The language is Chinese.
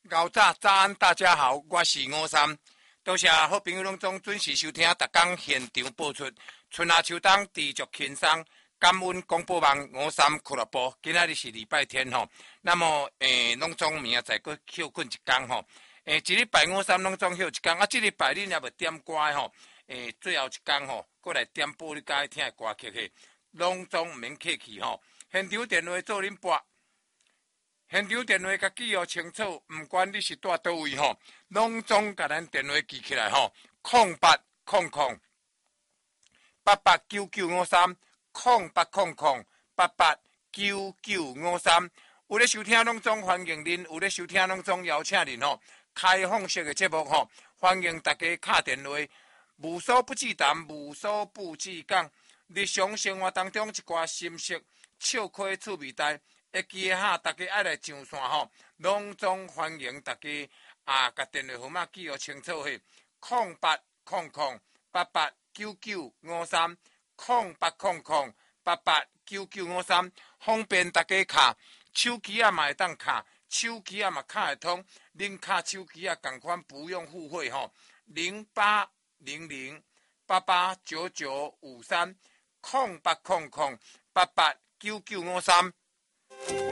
早安，大家好，我是吴三，多谢好朋友拢总准时收听，逐天现场播出。春夏秋冬持续轻松，感恩广播网吴三俱乐部。今仔日是礼拜天吼，那么拢总明仔载搁休困一天吼。一礼拜吴三拢总休一天，啊，这礼拜恁也无点歌吼，最后一天吼，搁来点播你该听的歌曲嘿，拢总毋免客气吼。现场电话做恁拨。现场电话甲记号清楚，毋管你是住倒位吼，拢总甲咱电话记起来吼，0800889953，0800889953。有咧收听拢总欢迎恁，有咧收听拢总邀请恁吼。开放式的节目吼，欢迎大家敲电话，无所不至谈，无所不至讲。日常生活当中一寡心色、笑亏趣味代。会记哈，大家爱来上线吼，拢总欢迎大家甲电话号码记号清楚嘿，0800889953，0800889953，方便大家卡，手机嘛会当卡，手机嘛卡会通，恁卡手机同款不用付费吼，0800889953，0800889953。